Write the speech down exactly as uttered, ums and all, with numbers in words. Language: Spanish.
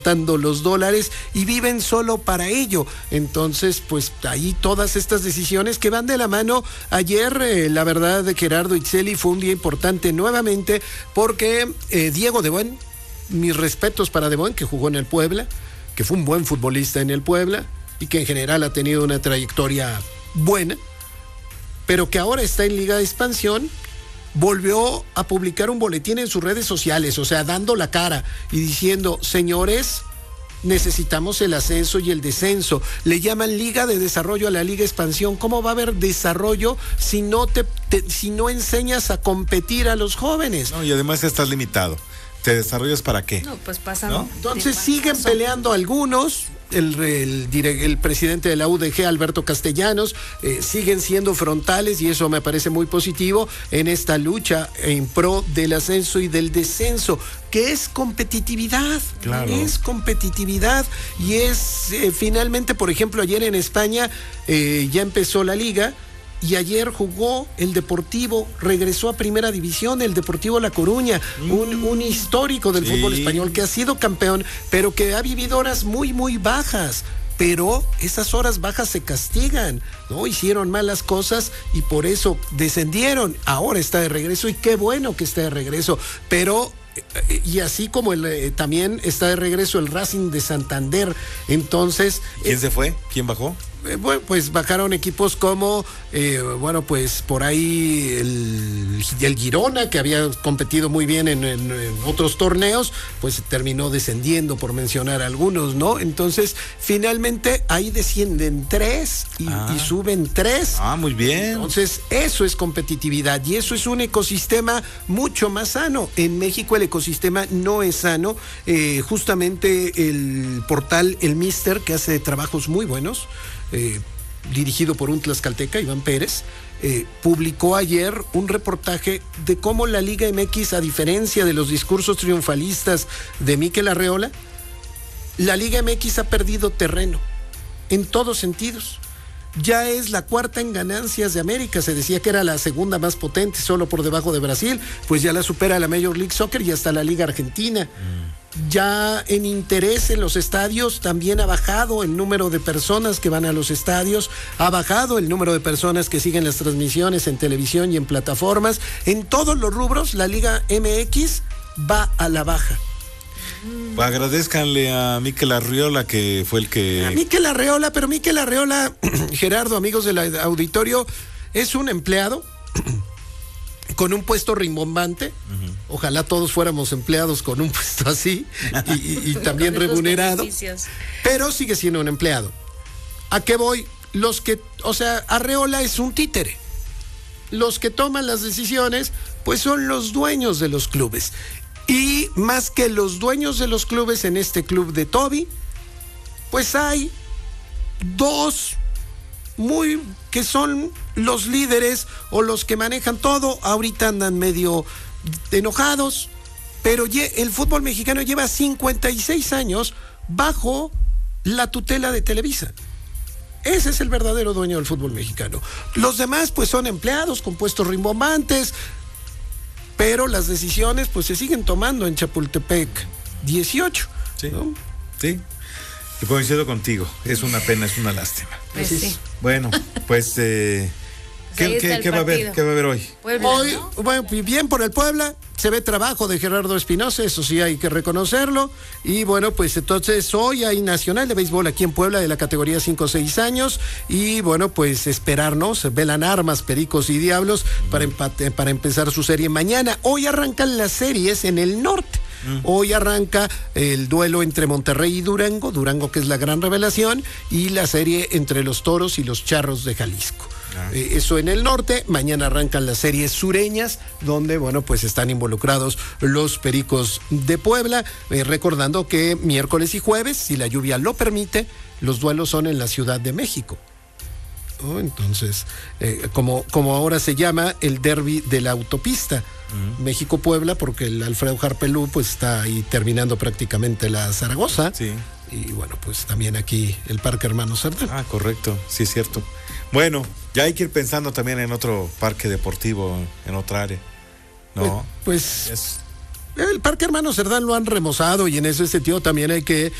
dando los dólares y viven solo para ello. Entonces, pues ahí todas estas decisiones que van de la mano. Ayer, eh, la verdad, de Gerardo Itzelli, fue un día importante nuevamente porque eh, Diego de Buen, mis respetos para de Buen, que jugó en el Puebla, que fue un buen futbolista en el Puebla y que en general ha tenido una trayectoria buena, pero que ahora está en Liga de Expansión, volvió a publicar un boletín en sus redes sociales, o sea, dando la cara y diciendo: señores, necesitamos el ascenso y el descenso. Le llaman Liga de Desarrollo a la Liga Expansión. ¿Cómo va a haber desarrollo si no te, te si no enseñas a competir a los jóvenes? No, y además estás limitado. ¿Te desarrollas para qué? No, pues pasan. ¿No? Entonces siguen peleando algunos. El, el, el presidente de la U D G, Alberto Castellanos, eh, siguen siendo frontales, y eso me parece muy positivo en esta lucha en pro del ascenso y del descenso, que es competitividad. Claro. Es competitividad y es eh, finalmente, por ejemplo, ayer en España eh, ya empezó la liga. Y ayer jugó el Deportivo, regresó a Primera División, el Deportivo La Coruña, mm. un, un histórico del sí. fútbol español, que ha sido campeón, pero que ha vivido horas muy, muy bajas. Pero esas horas bajas se castigan, ¿no? Hicieron malas cosas y por eso descendieron. Ahora está de regreso y qué bueno que está de regreso. Pero, y así como el, eh, también está de regreso el Racing de Santander. Entonces... ¿Quién eh, se fue? ¿Quién bajó? Bueno, pues bajaron equipos como, eh, bueno, pues por ahí el, el Girona, que había competido muy bien en, en, en otros torneos, pues terminó descendiendo, por mencionar algunos, ¿no? Entonces, finalmente ahí descienden tres y, ah. y suben tres. Ah, muy bien. Entonces, eso es competitividad y eso es un ecosistema mucho más sano. En México el ecosistema no es sano. Eh, justamente el portal El Mister, que hace trabajos muy buenos, Eh, dirigido por un tlaxcalteca, Iván Pérez, eh, publicó ayer un reportaje de cómo la Liga M X, a diferencia de los discursos triunfalistas de Mikel Arreola, la Liga M X ha perdido terreno en todos sentidos. Ya es la cuarta en ganancias de América. Se decía que era la segunda más potente, solo por debajo de Brasil, pues ya la supera la Major League Soccer y hasta la Liga Argentina. Mm. Ya en interés en los estadios también ha bajado el número de personas que van a los estadios, ha bajado el número de personas que siguen las transmisiones en televisión y en plataformas. En todos los rubros, la Liga M X va a la baja. Pues agradezcanle a Mikel Arreola, que fue el que... A Mikel Arreola, pero Mikel Arreola, Gerardo, amigos del auditorio, es un empleado con un puesto rimbombante. Uh-huh. Ojalá todos fuéramos empleados con un puesto así y, y, y también remunerado, pero sigue siendo un empleado. ¿A qué voy? Los que, o sea, Arreola es un títere. Los que toman las decisiones, pues son los dueños de los clubes. Y más que los dueños de los clubes en este club de Toby, pues hay dos muy que son los líderes o los que manejan todo. Ahorita andan medio enojados, pero el fútbol mexicano lleva cincuenta y seis años bajo la tutela de Televisa. Ese es el verdadero dueño del fútbol mexicano. Los demás pues son empleados con puestos rimbombantes, pero las decisiones pues se siguen tomando en Chapultepec dieciocho. Sí, ¿no? Sí. Y coincido contigo, es una pena, es una lástima. Pues sí. Bueno, pues eh, ¿qué, qué, ¿qué va a haber? ¿Qué va a haber hoy? Puebla, hoy, ¿no? Bueno, bien por el Puebla, se ve trabajo de Gerardo Espinosa, eso sí hay que reconocerlo. Y bueno, pues entonces hoy hay Nacional de Béisbol aquí en Puebla de la categoría cinco a seis años. Y bueno, pues esperarnos, velan armas, pericos y diablos para, empate, para empezar su serie mañana. Hoy arrancan las series en el norte. Hoy arranca el duelo entre Monterrey y Durango, Durango que es la gran revelación, y la serie entre los Toros y los Charros de Jalisco. Ah. Eh, eso en el norte. Mañana arrancan las series sureñas, donde, bueno, pues están involucrados los Pericos de Puebla. Eh, recordando que miércoles y jueves, si la lluvia lo permite, los duelos son en la Ciudad de México. Oh, entonces, eh, como, como ahora se llama el derbi de la autopista. Uh-huh. México-Puebla, porque el Alfredo Harpelú pues está ahí terminando prácticamente la Zaragoza. Sí. Y bueno, pues también aquí el Parque Hermano Cerdán. Ah, correcto, sí es cierto. Bueno, ya hay que ir pensando también en otro parque deportivo, en otra área, ¿no? Pues, pues es... El Parque Hermano Cerdán lo han remozado y en ese sentido también hay que